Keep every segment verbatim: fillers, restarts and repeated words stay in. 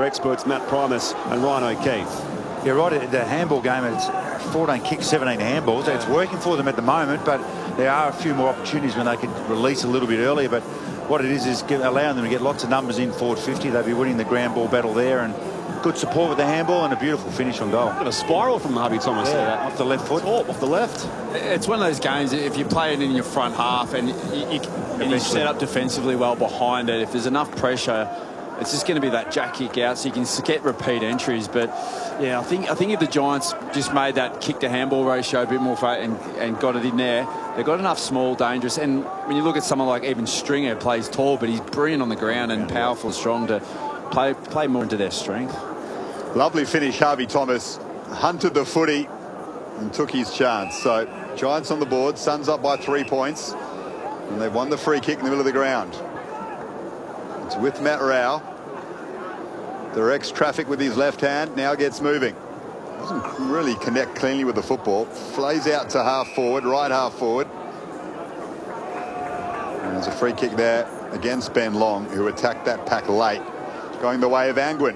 experts Matt Primus and Ryan O'Keefe. You're right, the handball game, it's fourteen kicks, seventeen handballs. It's working for them at the moment, but there are a few more opportunities when they could release a little bit earlier. But what it is is give, allowing them to get lots of numbers in forward fifty. They'll be winning the ground ball battle there, and good support with the handball and a beautiful finish on goal. Bit of a spiral from Harvey Thomas yeah, there. Off the left foot. Top, off the left. It's one of those games, if you play it in your front half and you, you, and you set up defensively well behind it, if there's enough pressure, it's just going to be that jack kick out, so you can get repeat entries. But yeah, I think I think if the Giants just made that kick to handball ratio a bit more and, and got it in there, they've got enough small, dangerous. And when you look at someone like even Stringer, plays tall, but he's brilliant on the ground and powerful, strong, to play play more into their strength. Lovely finish. Harvey Thomas hunted the footy and took his chance. So Giants on the board, Suns up by three points, and they've won the free kick in the middle of the ground. It's with Matt Rao. Directs traffic with his left hand, now gets moving. Doesn't really connect cleanly with the football. Flays out to half forward, right half forward. And there's a free kick there against Ben Long, who attacked that pack late, going the way of Angwin.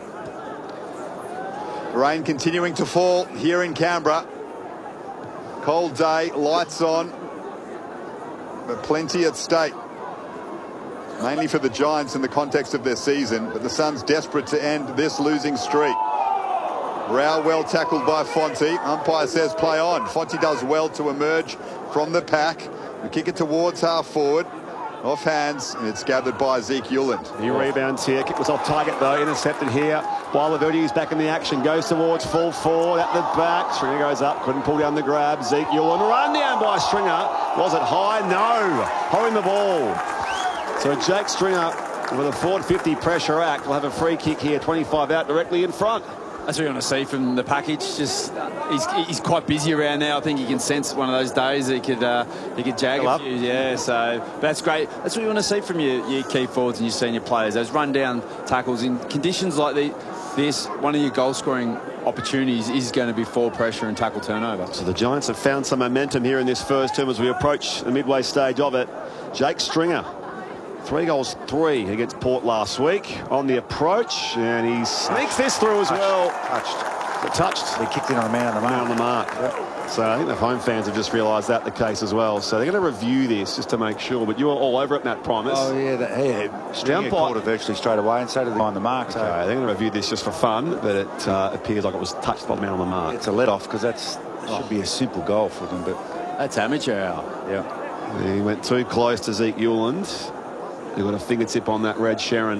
Rain continuing to fall here in Canberra. Cold day, lights on, but plenty at stake. Mainly for the Giants in the context of their season, but the Suns desperate to end this losing streak. Rao well tackled by Fonte. Umpire says play on. Fonte does well to emerge from the pack. We kick it towards half forward. Off hands, and it's gathered by Zeke Uland. He rebounds here. Kick was off target though. Intercepted here. While Laverde is back in the action. Goes towards full forward at the back. Stringer goes up. Couldn't pull down the grab. Zeke Uland run down by Stringer. Was it high? No. Holding the ball. So Jake Stringer with a forward fifty pressure act will have a free kick here. twenty-five out directly in front. That's what you want to see from the package. Just he's he's quite busy around now. I think you can sense one of those days he could uh, he could jag a few. Yeah, so that's great. That's what you want to see from your, your key forwards and your senior players. Those run down tackles in conditions like the, this. One of your goal scoring opportunities is going to be forward pressure and tackle turnover. So the Giants have found some momentum here in this first term as we approach the midway stage of it. Jake Stringer. Three goals, three against Port last week on the approach, and he sneaks this through as well. Touched. Is it touched? They kicked in on the man on the mark. Man on the mark. Yep. So I think the home fans have just realised that the case as well. So they're going to review this just to make sure. But you were all over it, Matt Primus. Oh yeah, the, yeah. Stringer called it virtually straight away, and so did the man on the mark. So okay, they're going to review this just for fun, but it uh, appears like it was touched by the man on the mark. It's a let off because that's oh. should be a simple goal for them, but that's amateur hour. Yeah. He went too close to Zeke Uland. He got a fingertip on that Red Sharon.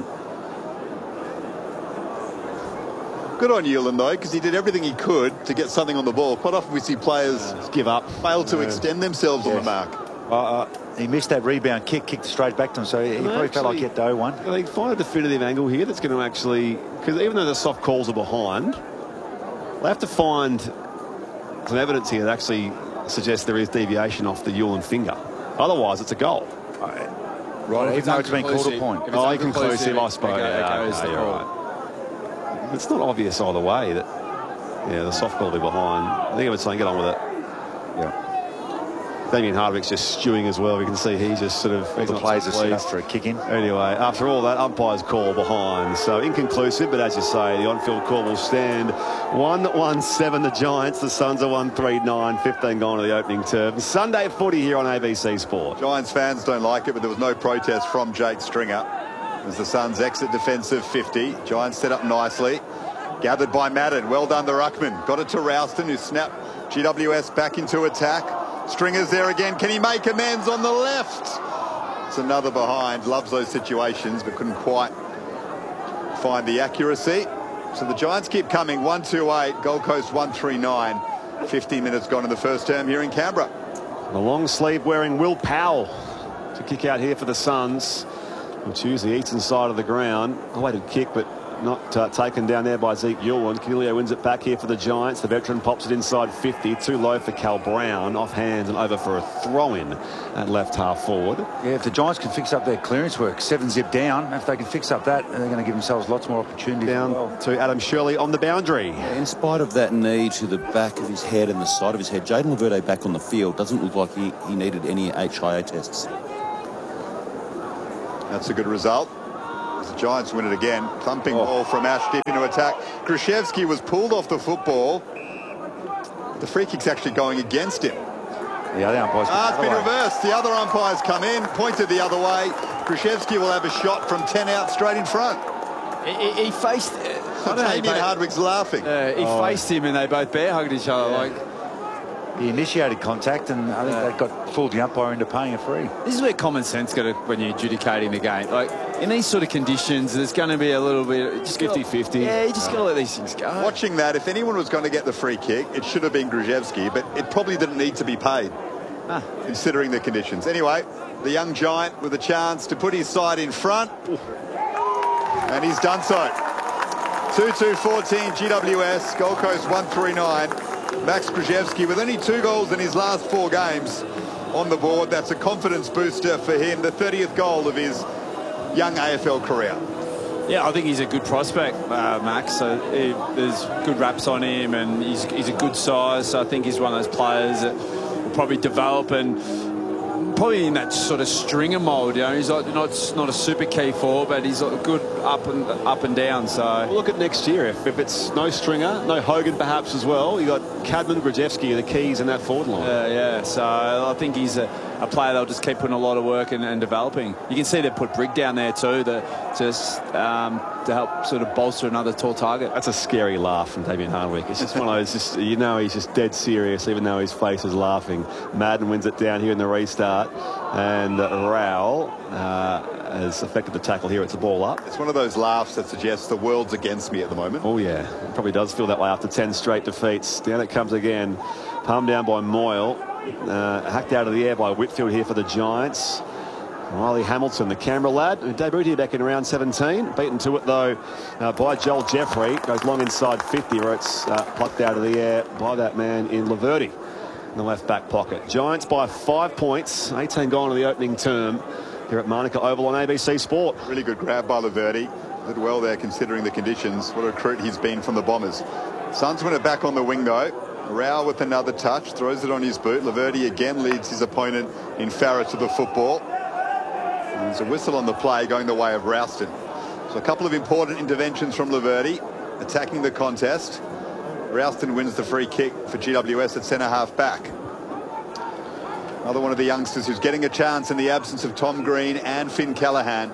Good on Uland though, because he did everything he could to get something on the ball. Quite often we see players uh, give up, fail to yeah. extend themselves yes. on the mark. Uh, uh, he missed that rebound kick, kicked straight back to him, so he and probably actually, felt like he had to one. They find a definitive angle here that's going to actually, because even though the soft calls are behind, they have to find some evidence here that actually suggests there is deviation off the Uland finger. Otherwise, it's a goal. Uh, Right, even though it's been called a point. Oh, inconclusive, I suppose. Yeah, okay, you're right. It's not obvious either way that, yeah, the soft ball will be behind. I think if it's saying get on with it. Yeah. Damien Hardwick's just stewing as well. We can see he's just sort of... All the plays are set up for a kick in. Anyway, after all that, umpire's call behind. So inconclusive, but as you say, the on-field call will stand. one one seven the Giants. The Suns are one three nine. fifteen gone to the opening term. Sunday footy here on A B C Sport. Giants fans don't like it, but there was no protest from Jake Stringer as the Suns exit defensive fifty. Giants set up nicely. Gathered by Madden. Well done, the ruckman. Got it to Ralston, who snapped G W S back into attack. Stringer's there again. Can he make amends on the left? It's another behind. Loves those situations, but couldn't quite find the accuracy. So the Giants keep coming. one two eight. Gold Coast one three nine. fifteen minutes gone in the first term here in Canberra. The long sleeve wearing Will Powell to kick out here for the Suns. We'll choose the eastern side of the ground. A weighted kick, but not uh, taken down there by Zeke Uland. Kilio wins it back here for the Giants. The veteran pops it inside fifty. Too low for Cal Brown. Off hands and over for a throw-in at left half forward. Yeah, if the Giants can fix up their clearance work, seven zip down, if they can fix up that, they're going to give themselves lots more opportunities. Down well. to Adam Shirley on the boundary. In spite of that knee to the back of his head and the side of his head, Jayden Laverde back on the field doesn't look like he, he needed any H I A tests. That's a good result. The Giants win it again. Thumping Oh. ball from Ash deep into attack. Grushevsky was pulled off the football. The free kick's actually going against him. The other umpire's Ah, it's been way. reversed. The other umpires come in, pointed the other way. Grushevsky will have a shot from ten out straight in front. He, he, he faced... I don't know, he Damien both- Hardwick's laughing. Uh, he Oh. faced him and they both bear hugged each other. Yeah. Like, He initiated contact, and I think Yeah. that got fooled the umpire into paying a free. this is where common sense got to, when you're adjudicating the game. Like, in these sort of conditions, there's going to be a little bit... just gotta- fifty fifty. Yeah, you just got to let these things go. Watching that, if anyone was going to get the free kick, it should have been Grushevsky, but it probably didn't need to be paid, Ah. considering the conditions. Anyway, the young giant with a chance to put his side in front, and he's done so. two two fourteen G W S, Gold Coast one three nine. Max Grushevsky with only two goals in his last four games on the board. That's a confidence booster for him, the thirtieth goal of his young A F L career. Yeah, I think he's a good prospect, uh, Max. So he, there's good raps on him, and he's, he's a good size. So I think he's one of those players that will probably develop and probably in that sort of stringer mould. You know, he's like not not a super key forward, but he's like good up and up and down. So Well, look at next year. If, if it's no Stringer, no Hogan perhaps as well, you got Cadman, Grushevsky, the keys in that forward line. uh, yeah, so I think he's a, a player that'll just keep putting a lot of work and, and developing. You can see they put Brigg down there too, to just um, to help sort of bolster another tall target. That's a scary laugh from Damien Hardwick. It's just one of those, just, you know, he's just dead serious, even though his face is laughing. Madden wins it down here in the restart, and uh, Rowell uh, has affected the tackle here. It's a ball up. It's one of those laughs that suggests the world's against me at the moment. Oh, yeah. It probably does feel that way after ten straight defeats. Down it comes again. Palmed down by Moyle. Uh, hacked out of the air by Whitfield here for the Giants. Riley Hamilton, the Canberra lad, who debuted here back in round seventeen. Beaten to it, though, uh, by Joel Jeffrey. Goes long inside fifty, where it's uh, plucked out of the air by that man in Laverty in the left back pocket. Giants by five points. eighteen gone to the opening term here at Manuka Oval on A B C Sport. Really good grab by Laverty. Did well there considering the conditions. What a recruit he's been from the Bombers. Suns win it back on the wing though. Rao with another touch, throws it on his boot. Laverty again leads his opponent in Farah to the football. And there's a whistle on the play going the way of Rouston. So a couple of important interventions from Laverty, attacking the contest. Rouston wins the free kick for G W S at centre half back. Another one of the youngsters who's getting a chance in the absence of Tom Green and Finn Callaghan.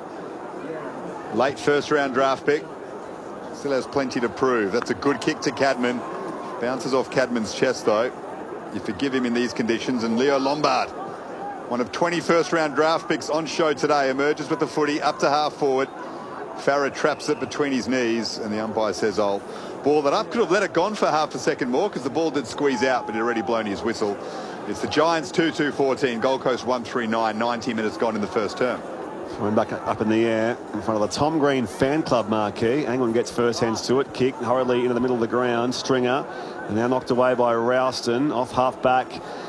Late first round draft pick. Still has plenty to prove. That's a good kick to Cadman. Bounces off Cadman's chest though. You forgive him in these conditions. And Leo Lombard, one of twenty first round draft picks on show today, emerges with the footy up to half forward. Farah traps it between his knees and the umpire says, I'll ball that up. Could have let it gone for half a second more because the ball did squeeze out, but he'd already blown his whistle. It's the Giants two two fourteen, Gold Coast one three nine, ninety minutes gone in the first term. Thrown back up in the air in front of the Tom Green fan club marquee. Angwin gets first hands to it. Kick hurriedly into the middle of the ground. Stringer. And now knocked away by Rouston. Off half back.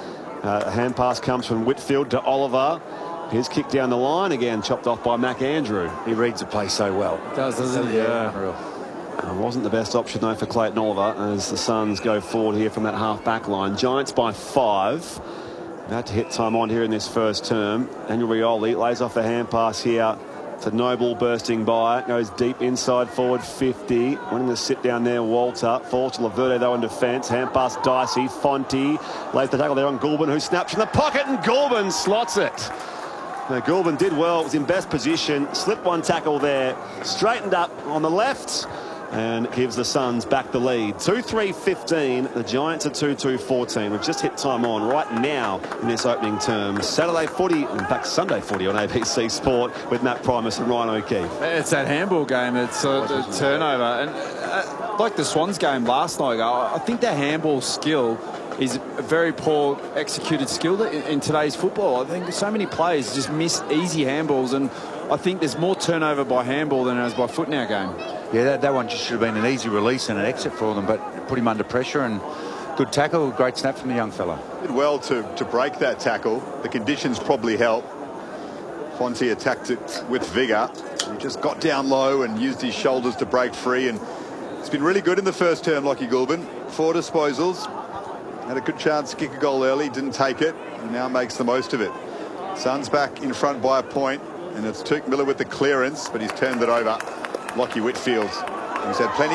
Uh, a hand pass comes from Whitfield to Oliver. His kick down the line again. Chopped off by Mac Andrew. He reads the play so well. Does, doesn't he? Yeah. Unreal. Uh, wasn't the best option though for Clayton Oliver as the Suns go forward here from that half back line. Giants by five. About to hit time on here in this first term. Daniel Rioli lays off the hand pass here to Noble, bursting by. Goes deep inside forward fifty. Wanting to sit down there, Walter. Falls to Laverde though in defence. Hand pass Dicey. Fonte lays the tackle there on Goulburn, who snaps from the pocket, and Goulburn slots it. Now Goulburn did well, was in best position. Slipped one tackle there. Straightened up on the left. And gives the Suns back the lead. two three fifteen. The Giants are two two fourteen. We've just hit time on right now in this opening term. Saturday footy, in fact Sunday footy on A B C Sport with Matt Primus and Ryan O'Keefe. It's that handball game. It's a, a turnover. And uh, like the Swans game last night, I think their handball skill is a very poor executed skill in, in today's football. I think so many players just miss easy handballs, and I think there's more turnover by handball than there is by foot in our game. Yeah, that, that one just should have been an easy release and an exit for them, but put him under pressure, and good tackle, great snap from the young fella. Did well to, to break that tackle. The conditions probably help. Fonte attacked it with vigour. He just got down low and used his shoulders to break free, and it's been really good in the first term, Lockie Goulburn. Four disposals. Had a good chance to kick a goal early, didn't take it, and now makes the most of it. Suns back in front by a point. And it's Tuke Miller with the clearance, but he's turned it over. Lockie Whitfield. He's had plenty